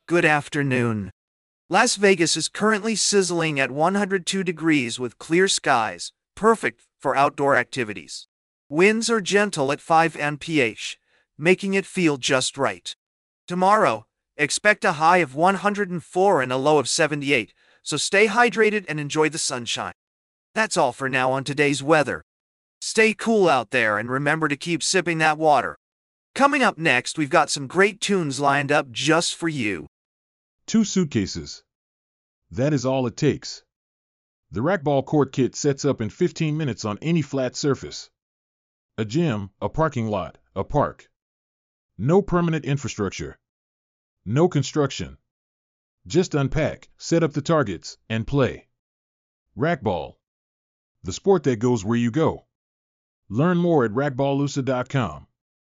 Good afternoon. Las Vegas is currently sizzling at 102 degrees with clear skies, perfect for outdoor activities. Winds are gentle at 5 mph, making it feel just right. Tomorrow, expect a high of 104 and a low of 78, so stay hydrated and enjoy the sunshine. That's all for now on today's weather. Stay cool out there and remember to keep sipping that water. Coming up next, we've got some great tunes lined up just for you. 2 suitcases. That is all it takes. The racquetball court kit sets up in 15 minutes on any flat surface. A gym, a parking lot, a park. No permanent infrastructure. No construction. Just unpack, set up the targets, and play. Racquetball. The sport that goes where you go. Learn more at racquetballusa.com.